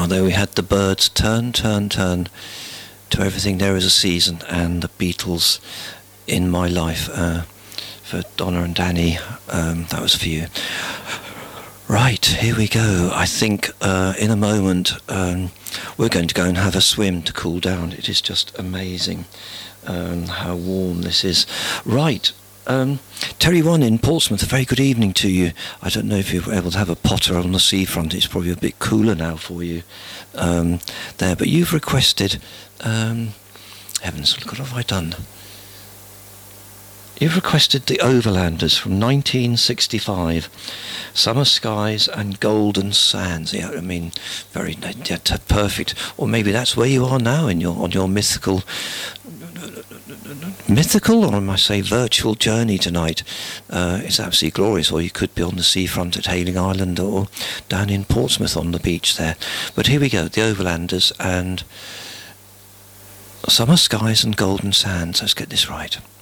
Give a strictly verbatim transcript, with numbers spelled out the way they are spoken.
there we had the Byrds, Turn, Turn, Turn, To Everything There Is a Season, and the Beatles, In My Life, uh, for Donna and Danny. Um, that was for you. Right, here we go. I think uh, in a moment um, we're going to go and have a swim to cool down. It is just amazing um, how warm this is. Right. Um, Terry One in Portsmouth, a very good evening to you. I don't know if you're able to have a potter on the seafront. It's probably a bit cooler now for you um, there. But you've requested... Um, heavens, what have I done? You've requested the Overlanders from nineteen sixty-five. Summer Skies and Golden Sands. Yeah, I mean, very yeah, perfect. Or maybe that's where you are now in your on your mythical... mythical, or I must say virtual journey tonight. Uh, it's absolutely glorious. Or you could be on the seafront at Hayling Island, or down in Portsmouth on the beach there. But here we go, the Overlanders and Summer Skies and Golden Sands. Let's get this right.